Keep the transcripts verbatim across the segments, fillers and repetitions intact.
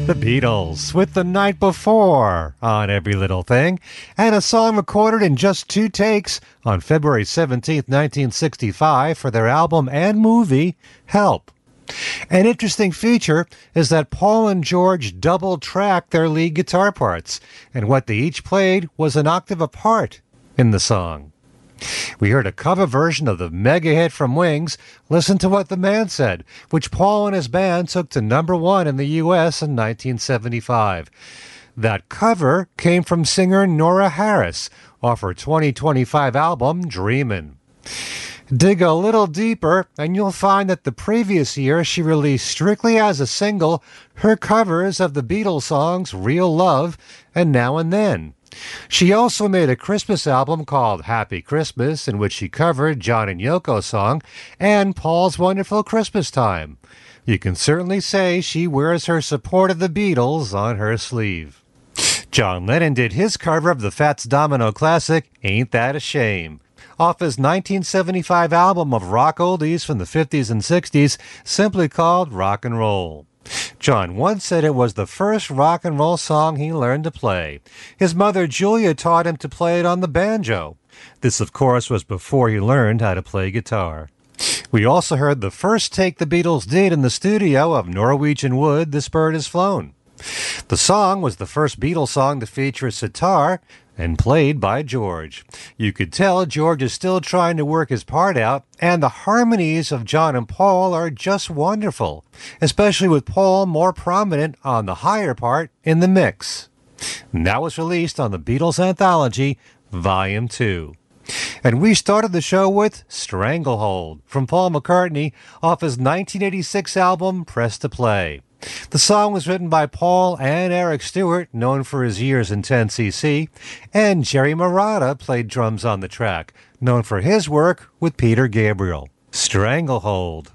The Beatles with The Night Before on Every Little Thing, and a song recorded in just two takes on February seventeenth, nineteen sixty-five for their album and movie, Help. An interesting feature is that Paul and George double-tracked their lead guitar parts, and what they each played was an octave apart in the song. We heard a cover version of the mega hit from Wings, Listen to What the Man Said, which Paul and his band took to number one in the U S in nineteen seventy-five. That cover came from singer Nora Harris off her twenty twenty-five album, Dreamin'. Dig a little deeper, and you'll find that the previous year she released strictly as a single her covers of the Beatles songs Real Love and Now and Then. She also made a Christmas album called Happy Christmas, in which she covered John and Yoko's song and Paul's Wonderful Christmas Time. You can certainly say she wears her support of the Beatles on her sleeve. John Lennon did his cover of the Fats Domino classic, Ain't That a Shame, off his nineteen seventy-five album of rock oldies from the fifties and sixties, simply called Rock and Roll. John once said it was the first rock and roll song he learned to play. His mother Julia taught him to play it on the banjo. This, of course, was before he learned how to play guitar. We also heard the first take the Beatles did in the studio of Norwegian Wood, This Bird Has Flown. The song was the first Beatles song to feature a sitar and played by George. You could tell George is still trying to work his part out, and the harmonies of John and Paul are just wonderful, especially with Paul more prominent on the higher part in the mix. And that was released on the Beatles Anthology, Volume two. And we started the show with Stranglehold from Paul McCartney off his nineteen eighty-six album, Press to Play. The song was written by Paul and Eric Stewart, known for his years in ten C C, and Jerry Marotta played drums on the track, known for his work with Peter Gabriel. Stranglehold.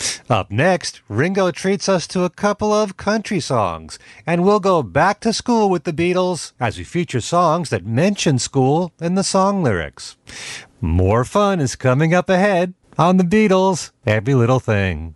Up next, Ringo treats us to a couple of country songs, and we'll go back to school with the Beatles as we feature songs that mention school in the song lyrics. More fun is coming up ahead on the Beatles, Every Little Thing.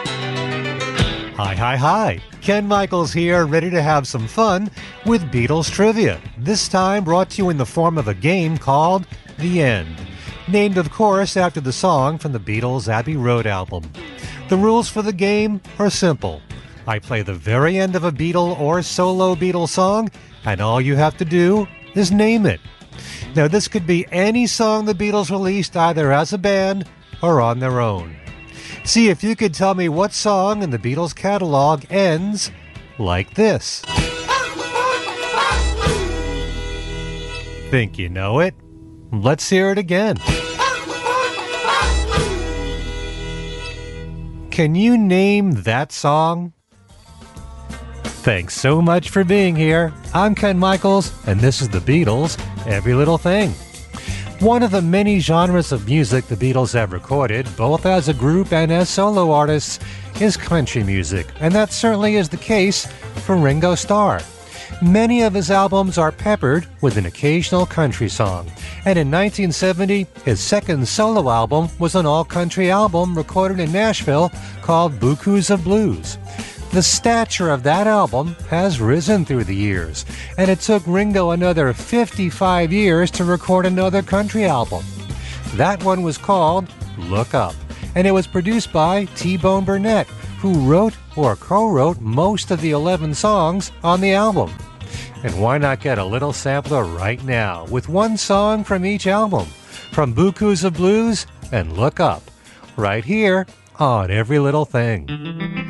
Hi, hi, hi. Ken Michaels here, ready to have some fun with Beatles trivia. This time brought to you in the form of a game called The End, named, of course, after the song from the Beatles' Abbey Road album. The rules for the game are simple. I play the very end of a Beatle or solo Beatle song, and all you have to do is name it. Now, this could be any song the Beatles released either as a band or on their own. See if you could tell me what song in the Beatles catalog ends like this. Think you know it? Let's hear it again. Can you name that song? Thanks so much for being here. I'm Ken Michaels, and this is the Beatles, Every Little Thing. One of the many genres of music the Beatles have recorded, both as a group and as solo artists, is country music, and that certainly is the case for Ringo Starr. Many of his albums are peppered with an occasional country song, and in nineteen seventy, his second solo album was an all-country album recorded in Nashville called Bukus of Blues. The stature of that album has risen through the years, and it took Ringo another fifty-five years to record another country album. That one was called Look Up, and it was produced by T-Bone Burnett, who wrote or co-wrote most of the eleven songs on the album. And why not get a little sampler right now with one song from each album, from Bukus of Blues and Look Up, right here on Every Little Thing.